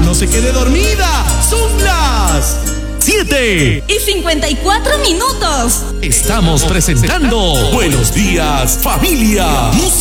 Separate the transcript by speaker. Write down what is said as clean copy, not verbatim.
Speaker 1: no se quede dormida. Son las
Speaker 2: 7:54.
Speaker 3: Estamos
Speaker 1: Estamos presentando Buenos Días, Familia.